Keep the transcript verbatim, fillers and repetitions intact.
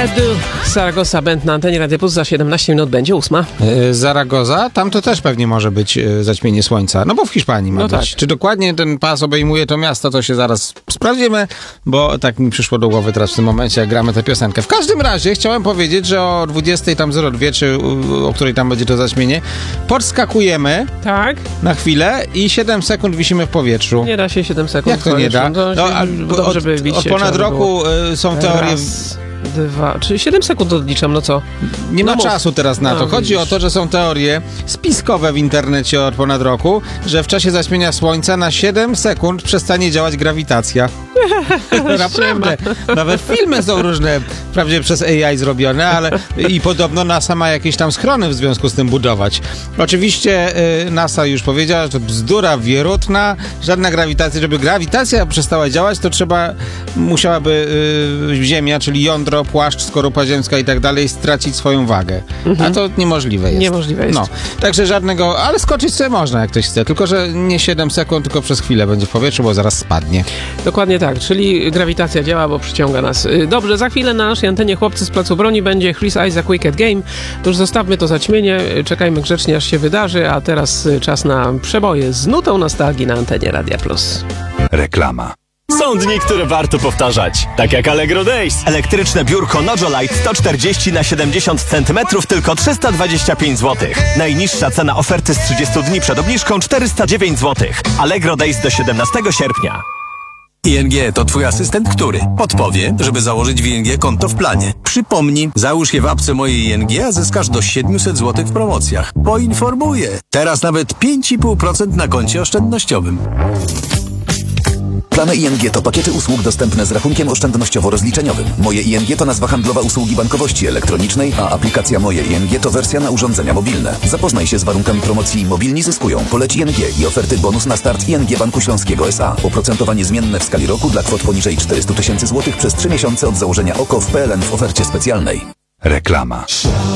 Edu, Zaragoza Band na antenie Radia Plus. Za siedemnaście minut będzie ósma. Yy, Zaragoza? Tam to też pewnie może być yy, zaćmienie słońca. No bo w Hiszpanii ma No być. tak. Czy dokładnie ten pas obejmuje to miasto, to się zaraz sprawdzimy, bo tak mi przyszło do głowy teraz w tym momencie, jak gramy tę piosenkę. W każdym razie chciałem powiedzieć, że o dwudziestej zero dwa, czy yy, o której tam będzie to zaćmienie, podskakujemy Tak? na chwilę i siedem sekund wisimy w powietrzu. Nie da się siedem sekund. Jak to nie da? No, No, a, bo dobrze od, by bić od się ponad trzeba roku było. yy, są teorie... Raz, dwa, czyli siedem sekund odliczam, no co? Nie ma No mów. czasu teraz na No, to. Chodzi widzisz. o to, że są teorie spiskowe w internecie od ponad roku, że w czasie zaćmienia słońca na siedem sekund przestanie działać grawitacja. Naprawdę. Nawet filmy są różne, wprawdzie przez A I zrobione, ale i podobno NASA ma jakieś tam schrony w związku z tym budować. Oczywiście y, NASA już powiedziała, że to bzdura wierutna, żadna grawitacja. Żeby grawitacja przestała działać, to trzeba, musiałaby y, Ziemia, czyli jądro, płaszcz, skorupa ziemska i tak dalej stracić swoją wagę. Mhm. A to niemożliwe jest. Niemożliwe jest. No, także żadnego, ale skoczyć sobie można, jak ktoś chce, tylko że nie siedem sekund, tylko przez chwilę będzie w powietrzu, bo zaraz spadnie. Dokładnie tak, czyli grawitacja działa, bo przyciąga nas. Dobrze, za chwilę na naszej antenie Chłopcy z Placu Broni będzie Chris Isaak Wicked Game. To już zostawmy to zaćmienie, czekajmy grzecznie, aż się wydarzy, a teraz czas na przeboje z nutą nostalgii na antenie Radia Plus. Reklama. Są dni, które warto powtarzać, tak jak Allegro Days. Elektryczne biurko Nojolite sto czterdzieści na siedemdziesiąt centymetrów tylko trzysta dwadzieścia pięć złotych. Najniższa cena oferty z trzydziestu dni przed obniżką czterysta dziewięć złotych. Allegro Days do siedemnastego sierpnia. I N G to twój asystent, który podpowie, żeby założyć w I N G konto w planie. Przypomni, załóż je w apce mojej I N G, a zyskasz do siedemset złotych w promocjach. Poinformuję. Teraz nawet pięć i pół procent na koncie oszczędnościowym. Plany I N G to pakiety usług dostępne z rachunkiem oszczędnościowo-rozliczeniowym. Moje I N G to nazwa handlowa usługi bankowości elektronicznej, a aplikacja Moje I N G to wersja na urządzenia mobilne. Zapoznaj się z warunkami promocji Mobilni zyskują. Poleć I N G i oferty bonus na start I N G Banku Śląskiego S A. Oprocentowanie zmienne w skali roku dla kwot poniżej czterysta tysięcy złotych przez trzy miesiące od założenia O K O w P L N w ofercie specjalnej. Reklama.